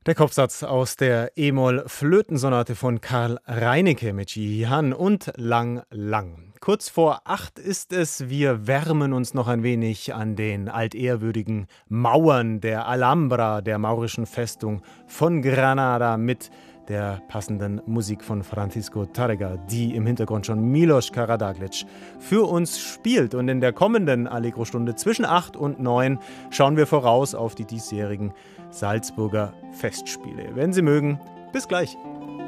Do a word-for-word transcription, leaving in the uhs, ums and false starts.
Der Kopfsatz aus der E-Moll-Flötensonate von Karl Reinecke mit Jihan und Lang Lang. Kurz vor acht ist es, wir wärmen uns noch ein wenig an den altehrwürdigen Mauern der Alhambra, der maurischen Festung von Granada mit der passenden Musik von Francisco Tárrega, die im Hintergrund schon Milos Karađagić für uns spielt. Und in der kommenden Allegro-Stunde zwischen acht und neun schauen wir voraus auf die diesjährigen Salzburger Festspiele. Wenn Sie mögen, bis gleich.